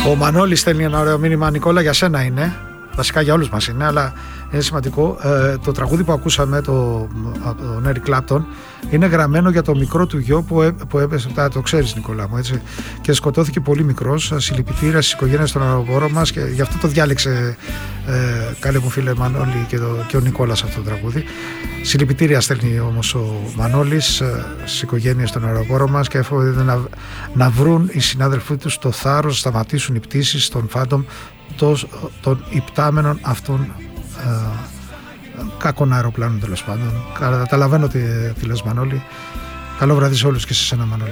Ο Μανώλης στέλνει ένα ωραίο μήνυμα. Νικόλα, για σένα είναι. Βασικά για όλους μας είναι, αλλά είναι σημαντικό. Το τραγούδι που ακούσαμε από τον Έρικ Κλάπτον είναι γραμμένο για το μικρό του γιο που έπεσε. Το ξέρεις, Νικόλα μου, έτσι. Και σκοτώθηκε πολύ μικρός. Συλληπιτήρια στις οικογένειες των αεροπόρων μας, και γι' αυτό το διάλεξε, καλέ μου φίλε Μανώλη, και ο Νικόλας αυτό το τραγούδι. Συλληπιτήρια στέλνει όμως ο Μανώλης στις οικογένειες των αεροπόρων μας, και εύχομαι να βρουν οι συνάδελφοί τους το θάρρος, να σταματήσουν οι πτήσεις των Phantom, των υπτάμενων αυτών κακών αεροπλάνων, τέλος πάντων. Καταλαβαίνω τι λες, Μανώλη. Καλό βράδυ σε όλους και σε εσένα, Μανώλη.